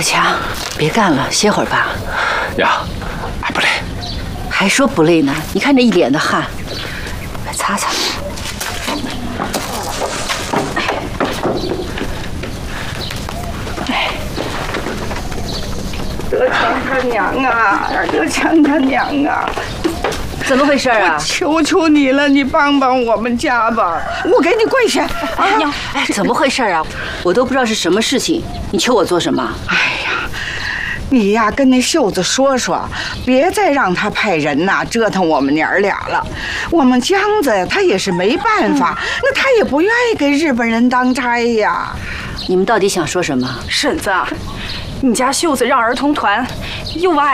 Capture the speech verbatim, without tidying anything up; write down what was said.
强，别干了，歇会儿吧。 呀，还不累？ 还说不累呢？你看这一脸的汗，来擦擦。 德强他娘啊，德强他娘啊！ 怎么回事啊？ 我求求你了，你帮帮我们家吧！我给你跪下！ 哎呀，哎，怎么回事啊？我都不知道是什么事情，你求我做什么？ 哎呀，你呀跟那秀子说说，别再让他派人呐折腾我们娘儿俩了。我们江子呀，他也是没办法，嗯、那他也不愿意给日本人当差呀。 你们到底想说什么？ 婶子，你家秀子让儿童团又挖。